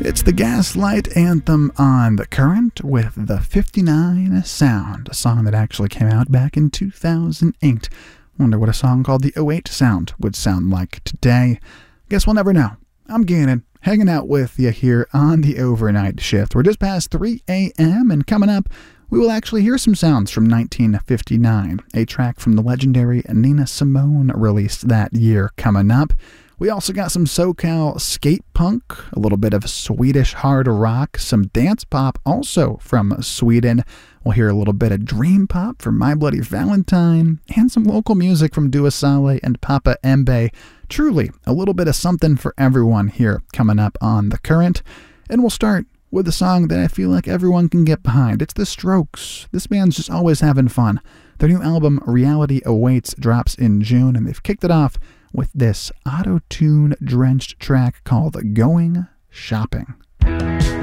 It's the Gaslight Anthem on The Current with the 59 Sound, a song that actually came out back in 2008. Wonder what a song called the 08 Sound would sound like today. Guess we'll never know. I'm Gannon, hanging out with you here on the overnight shift. We're just past 3 a.m. and coming up, we will actually hear some sounds from 1959, a track from the legendary Nina Simone released that year coming up. We also got some SoCal skate punk, a little bit of Swedish hard rock, some dance pop also from Sweden. We'll hear a little bit of dream pop from My Bloody Valentine, and some local music from Dua Saleh and Papa Embe. Truly, a little bit of something for everyone here coming up on The Current. And we'll start with a song that I feel like everyone can get behind. It's The Strokes. This band's just always having fun. Their new album, Reality Awaits, drops in June, and they've kicked it off with this auto-tune drenched track called Going Shopping.